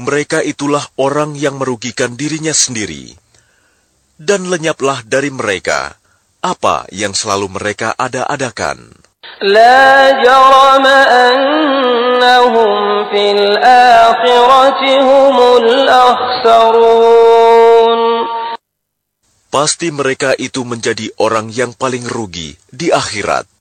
mereka itulah orang yang merugikan dirinya sendiri. Dan lenyaplah dari mereka apa yang selalu mereka ada-adakan. لا جرم أنهم في الآخرة هم الأخسرون. Pasti mereka itu menjadi orang yang paling rugi di akhirat.